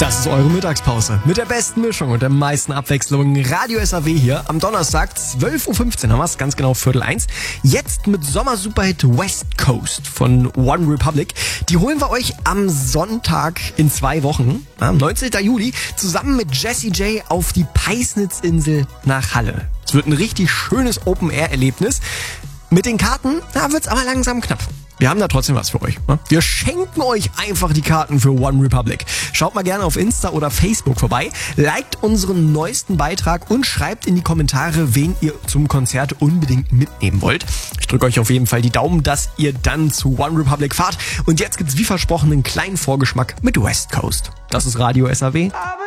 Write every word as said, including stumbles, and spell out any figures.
Das ist eure Mittagspause mit der besten Mischung und der meisten Abwechslung. Radio S A W hier am Donnerstag, zwölf Uhr fünfzehn haben wir es, ganz genau Viertel eins. Jetzt mit Sommer-Superhit West Coast von One Republic. Die holen wir euch am Sonntag in zwei Wochen, am neunzehnten Juli, zusammen mit Jessie J auf die Peisnitzinsel nach Halle. Es wird ein richtig schönes Open-Air-Erlebnis. Mit den Karten, da wird's aber langsam knapp. Wir haben da trotzdem was für euch. Ne? Wir schenken euch einfach die Karten für One Republic. Schaut mal gerne auf Insta oder Facebook vorbei, liked unseren neuesten Beitrag und schreibt in die Kommentare, wen ihr zum Konzert unbedingt mitnehmen wollt. Ich drücke euch auf jeden Fall die Daumen, dass ihr dann zu One Republic fahrt. Und jetzt gibt's wie versprochen einen kleinen Vorgeschmack mit West Coast. Das ist Radio S A W.